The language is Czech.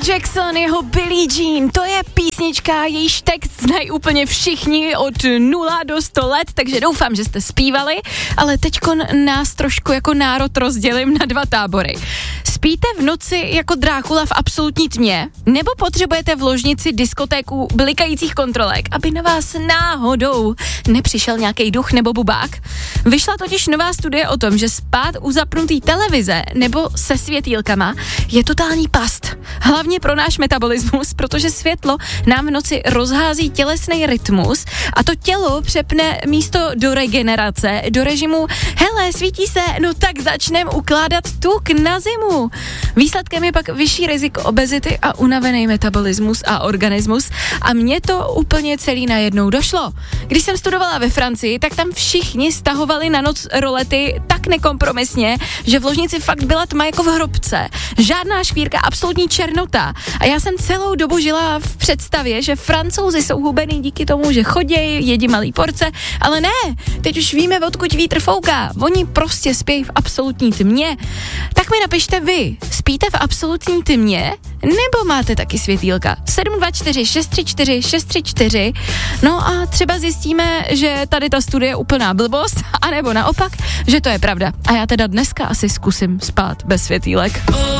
Jackson, jeho Billie Jean, to je písnička, jejíž text znají úplně všichni od 0 do 100 let, takže doufám, že jste zpívali, ale teďko nás trošku jako národ rozdělím na 2 tábory. Spíte v noci jako Drákula v absolutní tmě, nebo potřebujete v ložnici diskotéku blikajících kontrolek, aby na vás náhodou nepřišel nějaký duch nebo bubák? Vyšla totiž nová studie o tom, že spát u zapnutý televize nebo se světýlkama je totální past. Hlavně pro náš metabolismus, protože světlo nám v noci rozhází tělesný rytmus a to tělo přepne místo do regenerace, do režimu hele, svítí se, no tak začneme ukládat tuk na zimu. Výsledkem je pak vyšší riziko obezity a unavený metabolismus a organismus a mně to úplně celý najednou došlo. Když jsem studovala ve Francii, tak tam všichni stahovali na noc rolety tak nekompromisně, že v ložnici fakt byla tma jako v hrobce. Žádná škvírka, absolutní černota. A já jsem celou dobu žila v představě, že Francouzi jsou hubený díky tomu, že chodějí, jedí malý porce, ale ne, teď už víme, odkud vítr fouká. Oni prostě spí v absolutní tmě. Tak mi napište vy, spíte v absolutní tmě, nebo máte taky světýlka? 724 634 634. No a třeba zjistíme, že tady ta studie je úplná blbost, anebo naopak, že to je pravda. A já teda dneska asi zkusím spát bez světýlek.